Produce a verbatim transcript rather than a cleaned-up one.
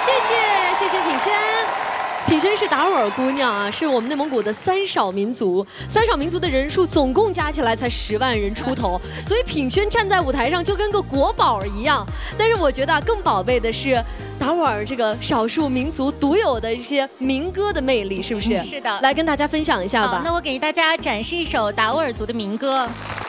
谢谢谢谢品轩。品轩是达斡尔姑娘啊，是我们内蒙古的三少民族。三少民族的人数总共加起来才十万人出头，所以品轩站在舞台上就跟个国宝一样。但是我觉得更宝贝的是达斡尔这个少数民族独有的一些民歌的魅力，是不是？ 是的， 来跟大家分享一下吧。 那我给大家展示一首达斡尔族的民歌。